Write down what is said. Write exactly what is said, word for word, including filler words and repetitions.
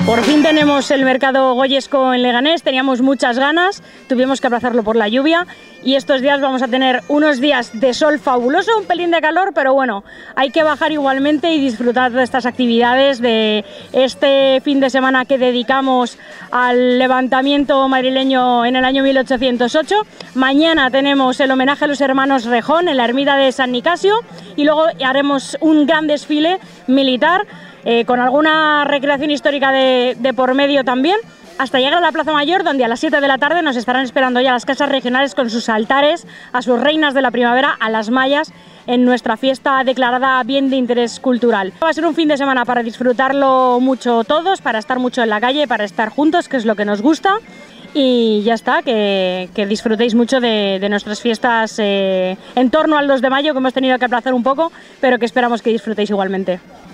Por fin tenemos el mercado goyesco en Leganés, teníamos muchas ganas, tuvimos que aplazarlo por la lluvia y estos días vamos a tener unos días de sol fabuloso, un pelín de calor, pero bueno, hay que bajar igualmente y disfrutar de estas actividades, de este fin de semana que dedicamos al levantamiento madrileño en el año mil ochocientos ocho. Mañana tenemos el homenaje a los hermanos Rejón en la ermita de San Nicasio y luego haremos un gran desfile militar, Eh, con alguna recreación histórica de, de por medio también, hasta llegar a la Plaza Mayor, donde a las siete de la tarde nos estarán esperando ya las casas regionales con sus altares a sus reinas de la primavera, a las mayas, en nuestra fiesta declarada bien de interés cultural. Va a ser un fin de semana para disfrutarlo mucho todos, para estar mucho en la calle, para estar juntos, que es lo que nos gusta. Y ya está, que, que disfrutéis mucho de, de nuestras fiestas eh, en torno al dos de mayo, que hemos tenido que aplazar un poco, pero que esperamos que disfrutéis igualmente.